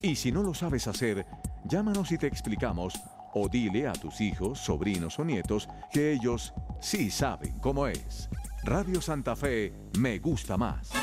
Y si no lo sabes hacer, llámanos y te explicamos, o dile a tus hijos, sobrinos o nietos que ellos sí saben cómo es. Radio Santa Fe, me gusta más.